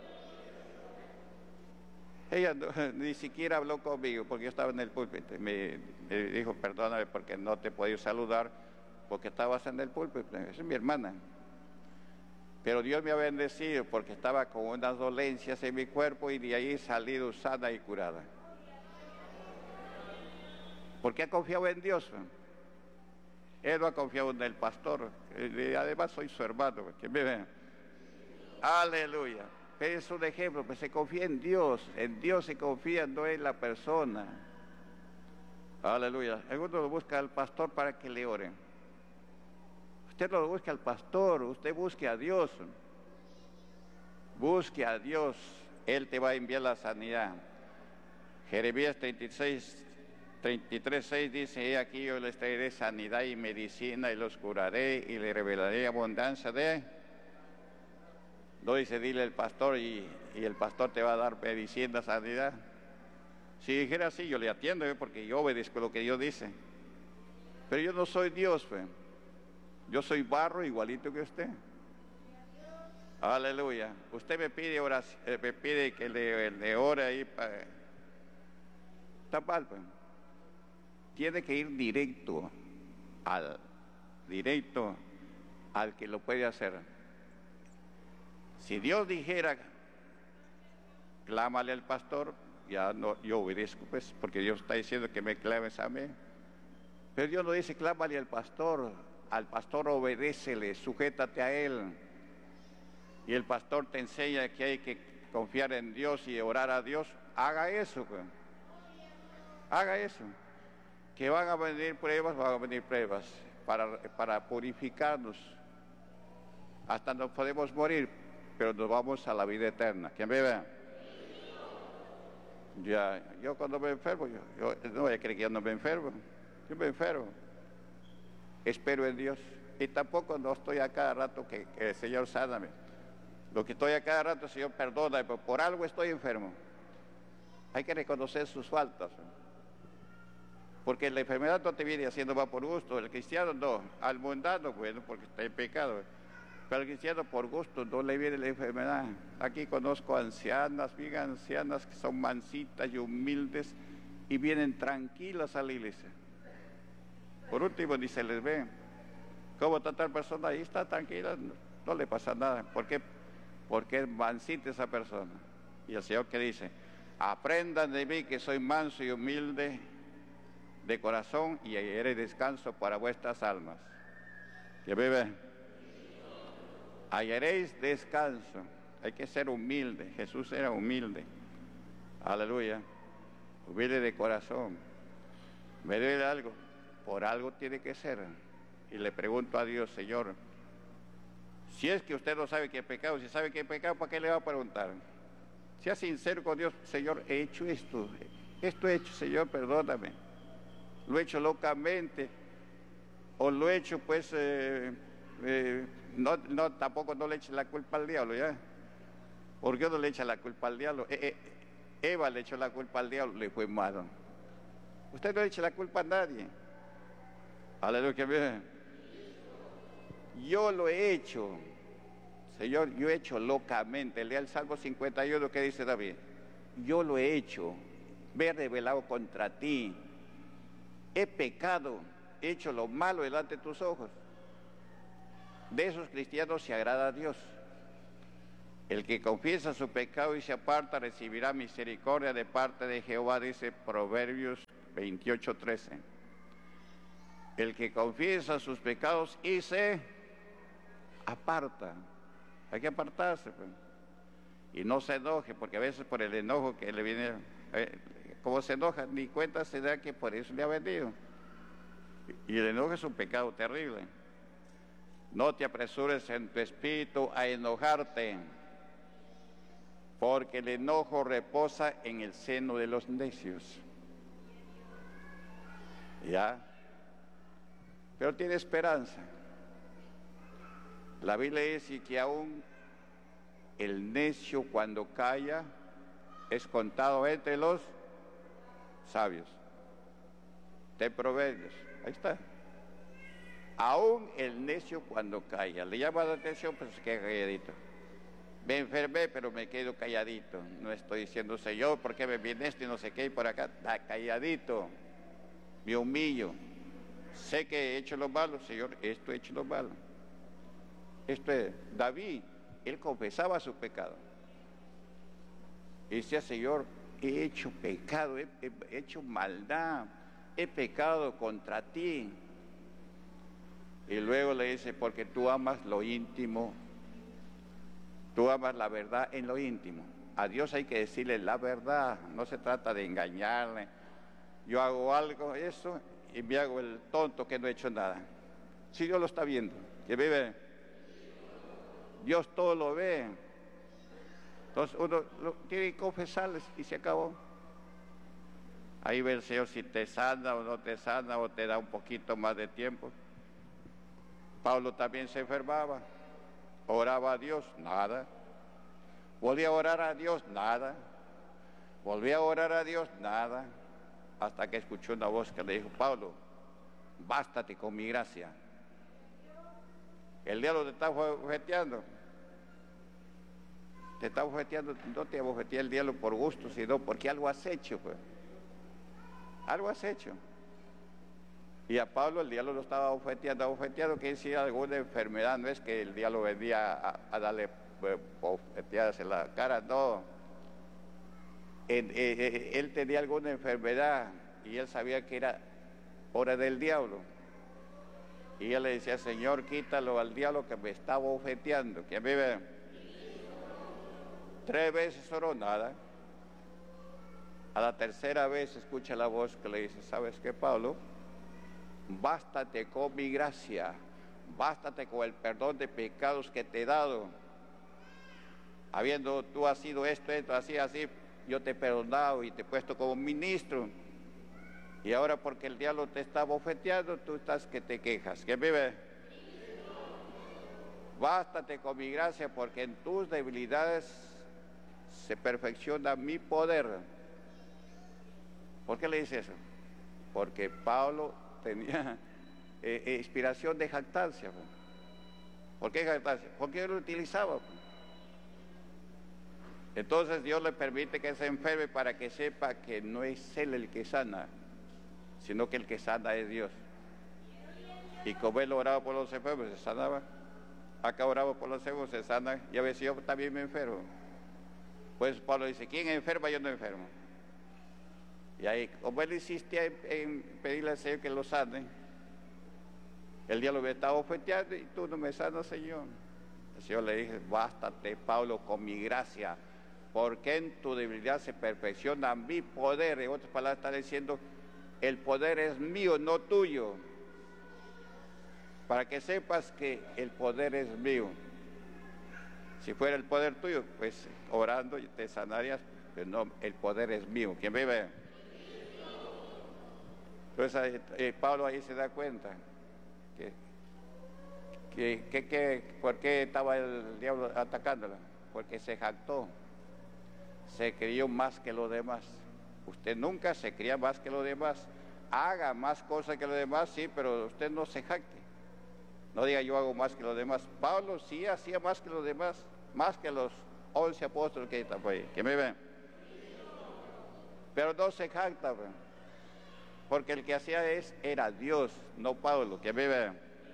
[SPEAKER 1] Ella ni siquiera habló conmigo porque yo estaba en el púlpito. Me dijo: perdóname porque no te he podido saludar porque estabas en el púlpito. Esa es mi hermana. Pero Dios me ha bendecido porque estaba con unas dolencias en mi cuerpo y de ahí he salido sana y curada. Porque ha confiado en Dios. Él no ha confiado en el pastor. Y además soy su hermano. Que me ve. Aleluya. Es un ejemplo, pues se confía en Dios se confía, no en la persona. Aleluya. Algunos lo busca al pastor para que le oren. Usted no lo busca al pastor, usted busque a Dios. Busque a Dios, Él te va a enviar la sanidad. Jeremías 33:6 dice: he aquí yo les traeré sanidad y medicina y los curaré y les revelaré abundancia de... No dice dile al pastor y el pastor te va a dar medicina, sanidad. Si dijera así, yo le atiendo, porque yo obedezco lo que Dios dice. Pero yo no soy Dios, yo soy barro igualito que usted. Aleluya. Usted me pide oración, me pide que le ore ahí. Está mal, Tiene que ir directo al que lo puede hacer. Si Dios dijera, clámale al pastor, ya no, yo obedezco, pues, porque Dios está diciendo que me clames a mí. Pero Dios no dice, clámale al pastor obedécele, sujétate a él. Y el pastor te enseña que hay que confiar en Dios y orar a Dios. Haga eso, pues. Haga eso. Que van a venir pruebas para purificarnos. Hasta nos podemos morir, pero nos vamos a la vida eterna. ¿Quién me ve? Ya, yo cuando me enfermo, yo no voy a creer que yo no me enfermo. Yo me enfermo. Espero en Dios. Y tampoco no estoy a cada rato que el Señor sáname. Lo que estoy a cada rato, Señor, perdóname, pero por algo estoy enfermo. Hay que reconocer sus faltas. Porque la enfermedad no te viene haciendo más por gusto. El cristiano no. Al mundano, bueno, porque está en pecado. Pero al cristiano por gusto no le viene la enfermedad. Aquí conozco ancianas, bien ancianas, que son mansitas y humildes y vienen tranquilas a la iglesia. Por último, ni se les ve. ¿Cómo está tal persona? Ahí está tranquila, no le pasa nada. ¿Por qué? Porque es mansita esa persona. Y el Señor que dice: aprendan de mí que soy manso y humilde de corazón y hallaré descanso para vuestras almas. ¿Que vive? Hallaréis descanso. Hay que ser humilde. Jesús era humilde. Aleluya. Humilde de corazón. Me duele algo. Por algo tiene que ser. Y le pregunto a Dios: Señor, si es que usted no sabe qué es pecado, si sabe qué es pecado, ¿para qué le va a preguntar? Sea sincero con Dios: Señor, he hecho esto he hecho, Señor, perdóname. Lo he hecho locamente, o lo he hecho pues... tampoco no le eche la culpa al diablo, ¿ya? ¿Por qué no le echa la culpa al diablo? Eva le echó la culpa al diablo, le fue malo. Usted no le echa la culpa a nadie. Aleluya. Yo lo he hecho, Señor, yo he hecho locamente. Lea el Salmo 51 que dice David: yo lo he hecho, me he rebelado contra ti, he pecado, hecho lo malo delante de tus ojos. De esos cristianos se agrada a Dios. El que confiesa su pecado y se aparta recibirá misericordia de parte de Jehová, dice Proverbios 28:13. El que confiesa sus pecados y se aparta. Hay que apartarse, pues. Y no se enoje, porque a veces por el enojo que le viene, como se enoja, ni cuenta se da que por eso le ha venido. Y el enojo es un pecado terrible. No te apresures en tu espíritu a enojarte, porque el enojo reposa en el seno de los necios. ¿Ya? Pero tiene esperanza. La Biblia dice que aún el necio cuando calla es contado entre los sabios. De Proverbios, ahí está. Aún el necio cuando calla, le llama la atención, pues se queda calladito. Me enfermé, pero me quedo calladito. No estoy diciendo, Señor, ¿por qué me viene esto y no sé qué? Y por acá, está calladito. Me humillo. Sé que he hecho lo malo, Señor, esto he hecho lo malo. Esto es, David, él confesaba su pecado. Y decía, Señor, he hecho pecado, he hecho maldad, he pecado contra ti. Y luego le dice, porque tú amas lo íntimo, tú amas la verdad en lo íntimo. A Dios hay que decirle la verdad, no se trata de engañarle. Yo hago algo, eso, y me hago el tonto que no he hecho nada. Si Dios lo está viendo, que vive, Dios todo lo ve. Entonces uno tiene que confesarles y se acabó. Ahí ve el Señor si te sana o no te sana o te da un poquito más de tiempo. Pablo también se enfermaba, oraba a Dios, nada. Volvía a orar a Dios, nada. Volvía a orar a Dios, nada. Hasta que escuchó una voz que le dijo, Pablo, bástate con mi gracia. El diablo te está bofeteando. Te está bofeteando, no te bofetea el diablo por gusto, sino porque algo has hecho, pues. Algo has hecho. Y a Pablo el diablo lo estaba bofeteando, que decía alguna enfermedad, no es que el diablo venía a darle bofeteadas en la cara, no. Él tenía alguna enfermedad y él sabía que era hora del diablo. Y él le decía, Señor, quítalo al diablo que me está bofeteando, que vive. 3 veces oró, nada. A la tercera vez escucha la voz que le dice, ¿sabes qué, Pablo? Bástate con mi gracia, bástate con el perdón de pecados que te he dado. Habiendo tú has sido esto, así, yo te he perdonado y te he puesto como ministro. Y ahora porque el diablo te está bofeteando, tú estás que te quejas. ¿Quién vive? Bástate con mi gracia porque en tus debilidades se perfecciona mi poder. ¿Por qué le dice eso? Porque Pablo tenía inspiración de jactancia. ¿Por qué jactancia? Porque él lo utilizaba. Entonces Dios le permite que se enferme para que sepa que no es él el que sana, sino que el que sana es Dios. Y como él oraba por los enfermos, se sanaba. Acá oraba por los enfermos, se sana. Y a veces yo también me enfermo. Pues Pablo dice, ¿quién enferma? Yo no enfermo. Y ahí, como él insistía en pedirle al Señor que lo sane, el diablo me estaba ofendiendo y tú no me sanas, Señor. El Señor le dice, bástate, Pablo, con mi gracia, porque en tu debilidad se perfecciona mi poder. En otras palabras está diciendo, el poder es mío, no tuyo. Para que sepas que el poder es mío. Si fuera el poder tuyo, pues orando te sanarías, pero no, el poder es mío. ¿Quién vive? Entonces Pablo ahí se da cuenta ¿por qué estaba el diablo atacándola? Porque se jactó, se creyó más que los demás. Usted nunca se cría más que los demás. Haga más cosas que los demás, sí, pero usted no se jacte. No diga yo hago más que los demás. Pablo sí hacía más que los demás, más que los 11 apóstoles que están por ahí. ¿Quién me ve? Pero no se jacta, porque el que hacía era Dios, no Pablo, que vive.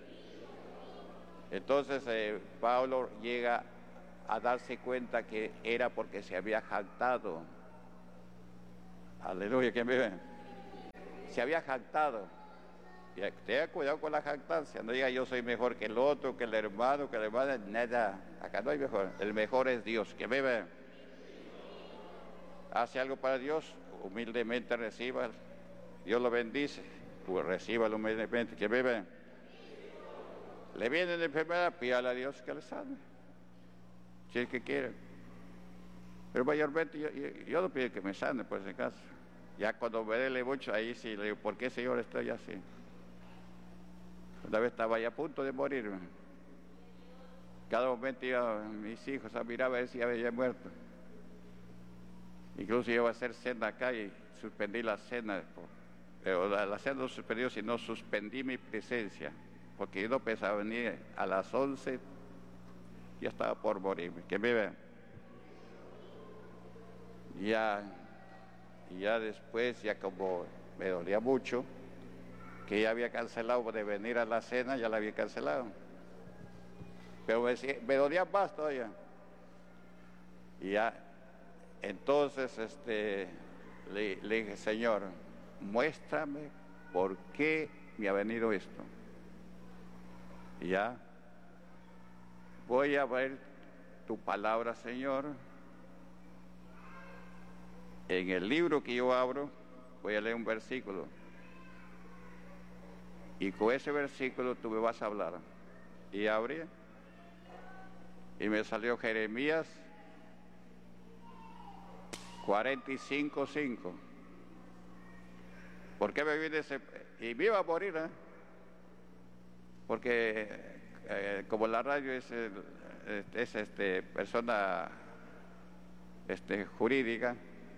[SPEAKER 1] Entonces Pablo llega a darse cuenta que era porque se había jactado. Aleluya, ¿quién vive? Se había jactado. Y tenga cuidado con la jactancia, no diga yo soy mejor que el otro, que el hermano, que la hermana, nada. Acá no hay mejor, el mejor es Dios, que vive. Hace algo para Dios, humildemente reciba, Dios lo bendice, pues recíbalo humildemente, que vive. Le viene la enfermedad, pídale a Dios que le sane, si es que quiere. Pero mayormente yo no pido que me sane, por ese caso. Ya cuando me duele mucho, ahí sí le digo, ¿por qué, Señor, estoy así? Una vez estaba ya a punto de morirme. Cada momento iba mis hijos a mirar a ver si había muerto. Incluso iba a hacer cena acá y suspendí la cena. Pero la cena no suspendió, sino suspendí mi presencia. Porque yo no pensaba venir a las 11, ya estaba por morirme. Que me vean. Ya después, ya como me dolía mucho, que ya había cancelado de venir a la cena, ya la había cancelado. Pero me dolía más todavía. Y ya, entonces le dije, Señor, muéstrame por qué me ha venido esto. Y ya, voy a ver tu palabra, Señor. En el libro que yo abro, voy a leer un versículo. Y con ese versículo tú me vas a hablar. Y abrí. Y me salió Jeremías 45:5. ¿Por qué me viene ese? Y me iba a morir, ¿eh? Porque como la radio es persona jurídica,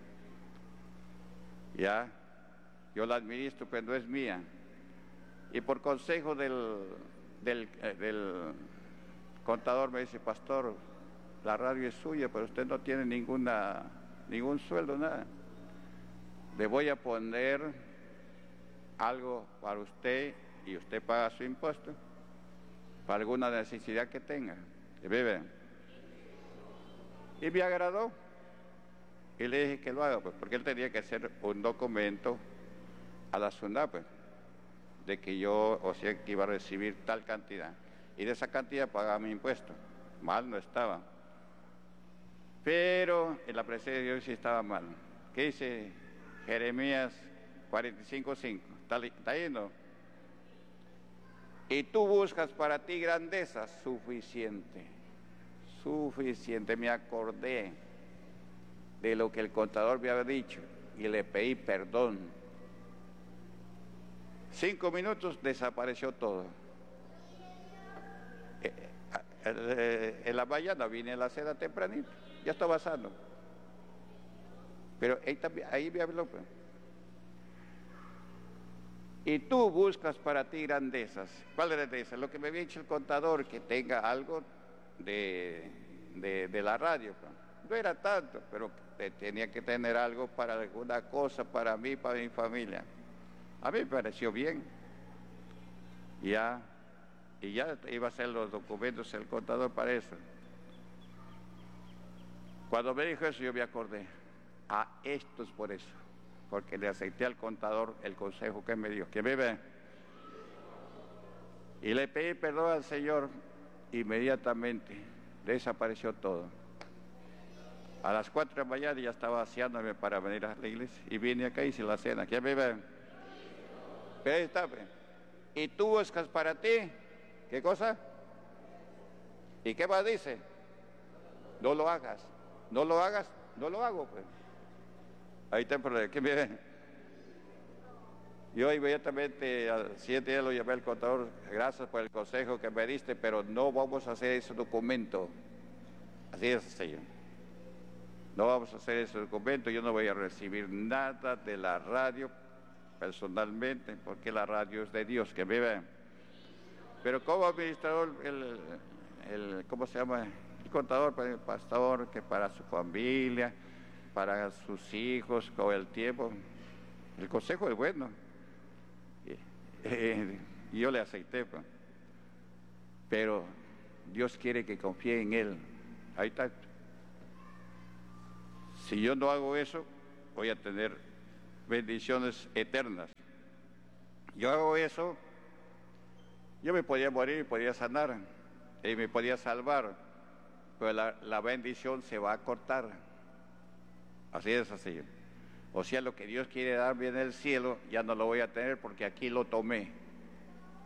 [SPEAKER 1] ya, yo la administro, pero no es mía. Y por consejo del contador me dice, pastor, la radio es suya, pero usted no tiene ningún sueldo, nada. Le voy a poner algo para usted y usted paga su impuesto para alguna necesidad que tenga. ¿Y vive? Y me agradó. Y le dije que lo haga, pues, porque él tenía que hacer un documento a la SUNAT, pues, de que yo, o sea, que iba a recibir tal cantidad. Y de esa cantidad pagaba mi impuesto. Mal no estaba. Pero en la presencia de Dios sí estaba mal. ¿Qué dice Jeremías 45:5? ¿Está yendo? Y tú buscas para ti grandeza, suficiente. Suficiente. Me acordé de lo que el contador me había dicho y le pedí perdón. 5 minutos desapareció todo. En la mañana vine a la cena tempranito, ya estaba sano. Pero ahí me habló. Y tú buscas para ti grandezas. ¿Cuál grandeza? Lo que me había dicho el contador, que tenga algo de la radio. No era tanto, pero tenía que tener algo para alguna cosa, para mí, para mi familia. A mí me pareció bien. Y ya iba a hacer los documentos el contador para eso. Cuando me dijo eso, yo me acordé. Esto es por eso. Porque le acepté al contador el consejo que me dio. Que me ve. Y le pedí perdón al Señor. Inmediatamente desapareció todo. A las 4 de la mañana ya estaba aseándome para venir a la iglesia. Y vine acá y hice la cena. ¿Quién me ve? Pero ahí está. Y tú buscas para ti, ¿qué cosa? ¿Y qué más dice? No lo hagas. No lo hagas, no lo hago, pues. Ahí está el problema. ¿Quién me ve? Yo inmediatamente al siguiente día lo llamé al contador. Gracias por el consejo que me diste, pero no vamos a hacer ese documento. Así es, señor. No vamos a hacer ese documento. Yo no voy a recibir nada de la radio personalmente, porque la radio es de Dios, que me ve. Pero como administrador, ¿cómo se llama? El contador, el pastor, que para su familia, para sus hijos, con el tiempo, el consejo es bueno. Y yo le acepté, pues. Pero Dios quiere que confíe en Él. Ahí está. Si yo no hago eso, voy a tener bendiciones eternas. Yo hago eso, yo me podía morir, podía sanar y me podía salvar, pero la bendición se va a cortar. Así es así. O sea, lo que Dios quiere darme en el cielo, ya no lo voy a tener porque aquí lo tomé.